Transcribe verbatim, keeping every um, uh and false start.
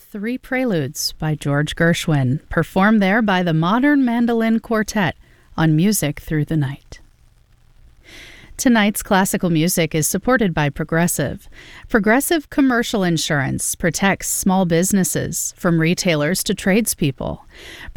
Three Preludes by George Gershwin, performed there by the Modern Mandolin Quartet on Music Through the Night. Tonight's classical music is supported by Progressive. Progressive Commercial Insurance protects small businesses from retailers to tradespeople.